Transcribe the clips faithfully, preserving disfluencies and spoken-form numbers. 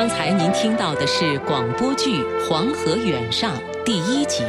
刚才您听到的是广播剧《黄河远上》第一集。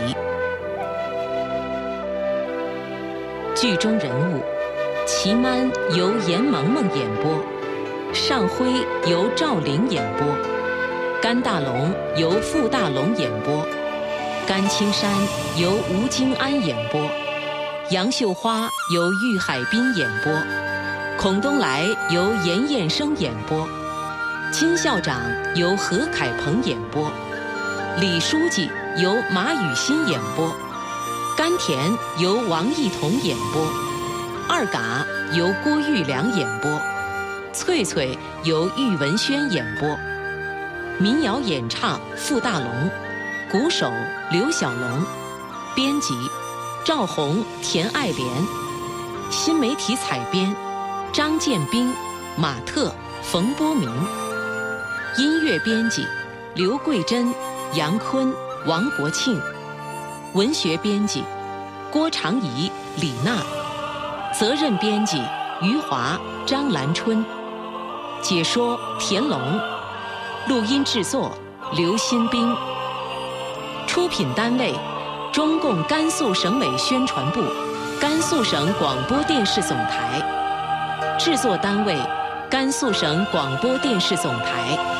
剧中人物：齐曼由严萌萌演播，尚辉由赵玲演播，甘大龙由傅大龙演播，甘青山由吴京安演播，杨秀花由郁海滨演播，孔东来由严彦生演播，金校长由何凯鹏演播，李书记由马雨欣演播，甘甜由王艺彤演播，二嘎由郭玉良演播，翠翠由郁文轩演播，民谣演唱傅大龙，鼓手刘小龙，编辑赵红、田爱莲，新媒体采编张建斌、马特、冯波明，音乐编辑刘桂珍、杨坤、王国庆，文学编辑郭长怡、李娜，责任编辑余华、张兰春，解说田龙，录音制作刘新兵，出品单位中共甘肃省委宣传部、甘肃省广播电视总台，制作单位甘肃省广播电视总台。